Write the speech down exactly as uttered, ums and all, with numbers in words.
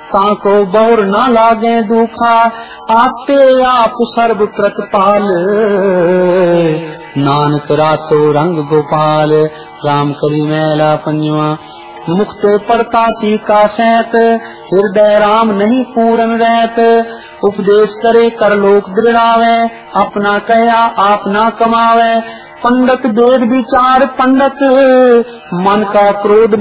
ताको बौर ना लागे दुखा, आपे आप सर्व प्रतिपाल, नानक रातो रंग गोपाल। राम करी मैला पंजवा, मुक्ते पड़ता टीका सैत, हृदय राम नहीं पूरन रहत। उपदेश करे कर लोक दृढ़ावे, अपना कया आप ना कमावे। पंडित वेद विचार पंडित, मन का क्रोध